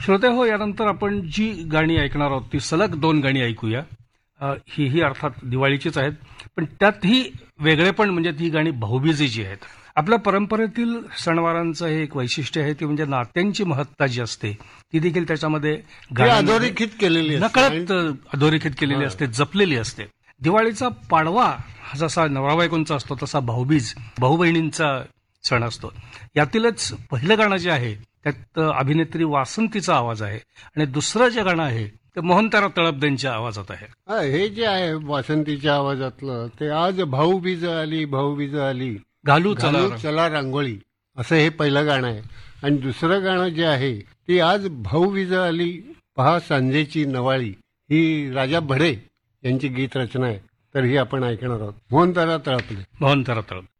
श्रोते हो, यानंतर आपण जी गाणी ऐकणार आहोत ती सलग 2 गाणी ऐकूया. ही अर्थात दिवाळीचीच आहेत, पण त्यातही वेगळेपण म्हणजे ती गाणी भाऊबीजेची आहेत. आपल्या परंपरेतील सणवारांचं हे एक वैशिष्ट्य आहे ते म्हणजे नात्यांची महत्ता जी असते ती देखील त्याच्यामध्ये अधोरेखित केलेली असते, नकळत अधोरेखित केलेली असते, जपलेली असते. दिवाळीचा पाडवा जसा नवरा बायकोंचा असतो तसा भाऊबीज भाऊ बहिणींचा सण असतो. यातीलच पहिलं गाणं जे आहे त्यात अभिनेत्री वासंतीचा आवाज आहे आणि दुसरं जे गाणं आहे ते मोहनतारा तळपदेंच्या आवाजात आहे. हे जे आहे वासंतीच्या आवाजातलं ते आज भाऊबीज आली भाऊबीज आली घालू चला रांगोळी असं हे पहिलं गाणं आहे. आणि दुसरं गाणं जे आहे ती आज भाऊबीज आली पहा सांजेची नवाळी ही राजा बढे यांची गीत रचना आहे. तर ही आपण ऐकणार आहोत मोहनतारा तळपदे.